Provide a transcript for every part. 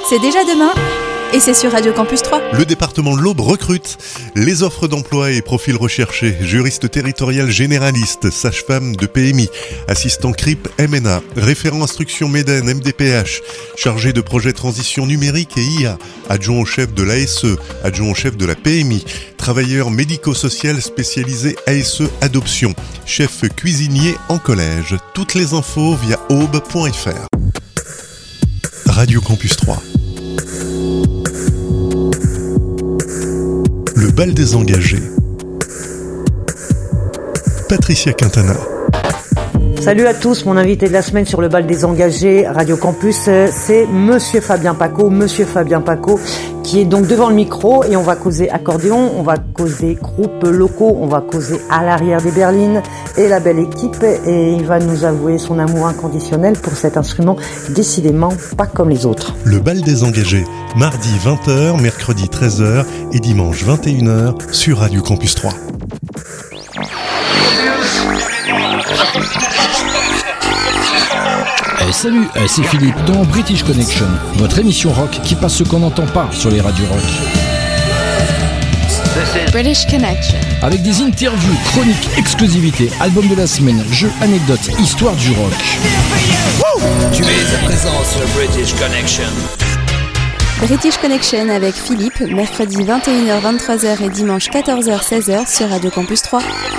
C'est déjà demain et c'est sur Radio Campus 3. Le département de l'Aube recrute. Les offres d'emploi et profils recherchés. Juriste territorial généraliste, sage-femme de PMI, assistant CRIP MNA, référent instruction MEDEN MDPH, chargé de projet transition numérique et IA, adjoint au chef de l'ASE, adjoint au chef de la PMI, travailleur médico-social spécialisé ASE adoption, chef cuisinier en collège. Toutes les infos via aube.fr. Radio Campus 3. Le bal des engagés. Patricia Quintana. Salut à tous, mon invité de la semaine sur le bal des engagés Radio Campus, c'est Monsieur Fabien Paco, qui est donc devant le micro et on va causer accordéon, on va causer groupes locaux, on va causer à l'arrière des berlines et la belle équipe, et il va nous avouer son amour inconditionnel pour cet instrument décidément pas comme les autres. Le bal des engagés, mardi 20h, mercredi 13h et dimanche 21h sur Radio Campus 3. Salut, c'est Philippe dans British Connection, votre émission rock qui passe ce qu'on n'entend pas sur les radios rock. British Connection. Avec des interviews, chroniques, exclusivités, albums de la semaine, jeux, anecdotes, histoire du rock. Tu es à présent sur British Connection. British Connection avec Philippe, mercredi 21h, 23h et dimanche 14h, 16h sur Radio Campus 3.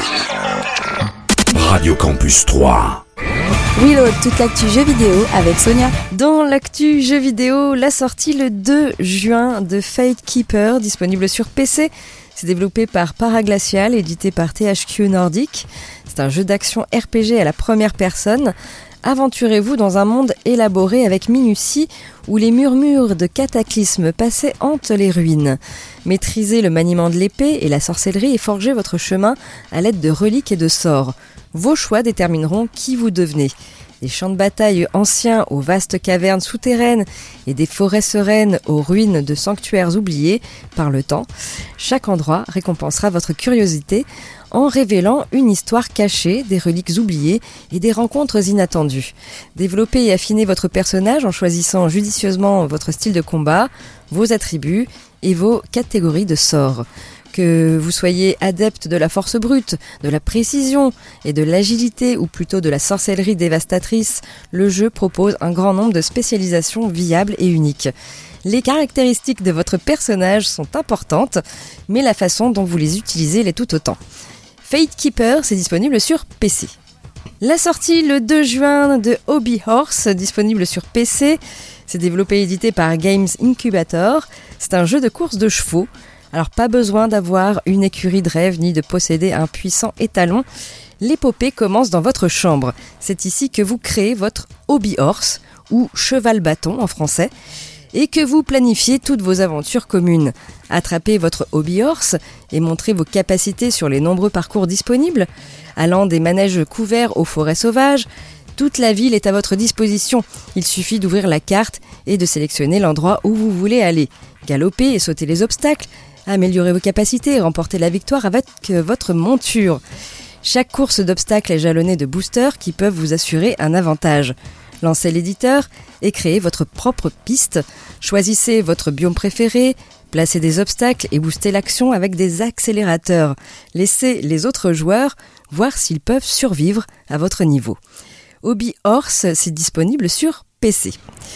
Radio Campus 3. Reload, toute l'actu jeux vidéo avec Sonia. Dans l'actu jeux vidéo, la sortie le 2 juin de Fate Keeper, disponible sur PC. C'est développé par Paraglacial, édité par THQ Nordic. C'est un jeu d'action RPG à la première personne. Aventurez-vous dans un monde élaboré avec minutie où les murmures de cataclysmes passés hantent les ruines. Maîtrisez le maniement de l'épée et la sorcellerie et forgez votre chemin à l'aide de reliques et de sorts. Vos choix détermineront qui vous devenez. Des champs de bataille anciens aux vastes cavernes souterraines et des forêts sereines aux ruines de sanctuaires oubliés par le temps. Chaque endroit récompensera votre curiosité en révélant une histoire cachée, des reliques oubliées et des rencontres inattendues. Développez et affinez votre personnage en choisissant judicieusement votre style de combat, vos attributs et vos catégories de sorts. Que vous soyez adepte de la force brute, de la précision et de l'agilité ou plutôt de la sorcellerie dévastatrice, le jeu propose un grand nombre de spécialisations viables et uniques. Les caractéristiques de votre personnage sont importantes, mais la façon dont vous les utilisez l'est tout autant. Fate Keeper, c'est disponible sur PC. La sortie le 2 juin de Hobby Horse, disponible sur PC. C'est développé et édité par Games Incubator. C'est un jeu de course de chevaux. Alors pas besoin d'avoir une écurie de rêve ni de posséder un puissant étalon. L'épopée commence dans votre chambre. C'est ici que vous créez votre hobby horse, ou cheval bâton en français, et que vous planifiez toutes vos aventures communes. Attrapez votre hobby horse et montrez vos capacités sur les nombreux parcours disponibles, allant des manèges couverts aux forêts sauvages. Toute la ville est à votre disposition. Il suffit d'ouvrir la carte et de sélectionner l'endroit où vous voulez aller. Galopez et sautez les obstacles. Améliorez vos capacités et remportez la victoire avec votre monture. Chaque course d'obstacles est jalonnée de boosters qui peuvent vous assurer un avantage. Lancez l'éditeur et créez votre propre piste. Choisissez votre biome préféré, placez des obstacles et boostez l'action avec des accélérateurs. Laissez les autres joueurs voir s'ils peuvent survivre à votre niveau. Hobby Horse, c'est disponible sur PC.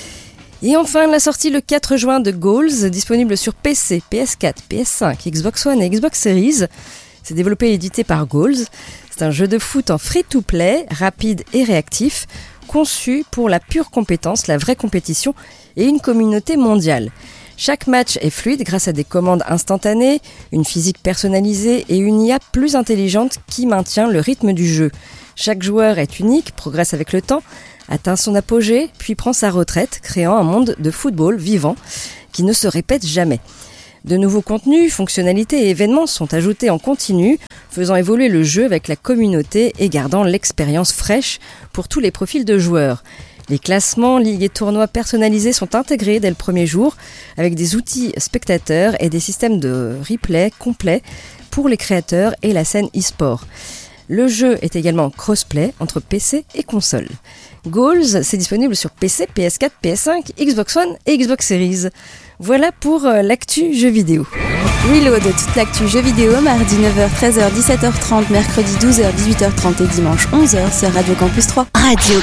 Et enfin, la sortie le 4 juin de Goals, disponible sur PC, PS4, PS5, Xbox One et Xbox Series. C'est développé et édité par Goals. C'est un jeu de foot en free-to-play, rapide et réactif, conçu pour la pure compétence, la vraie compétition et une communauté mondiale. Chaque match est fluide grâce à des commandes instantanées, une physique personnalisée et une IA plus intelligente qui maintient le rythme du jeu. Chaque joueur est unique, progresse avec le temps, atteint son apogée, puis prend sa retraite, créant un monde de football vivant qui ne se répète jamais. De nouveaux contenus, fonctionnalités et événements sont ajoutés en continu, faisant évoluer le jeu avec la communauté et gardant l'expérience fraîche pour tous les profils de joueurs. Les classements, ligues et tournois personnalisés sont intégrés dès le premier jour, avec des outils spectateurs et des systèmes de replay complets pour les créateurs et la scène e-sport. Le jeu est également crossplay entre PC et console. Goals, c'est disponible sur PC, PS4, PS5, Xbox One et Xbox Series. Voilà pour l'actu jeux vidéo. Reload, toute l'actu jeux vidéo, mardi 9h, 13h, 17h30, mercredi 12h, 18h30 et dimanche 11h sur Radio Campus 3. Radio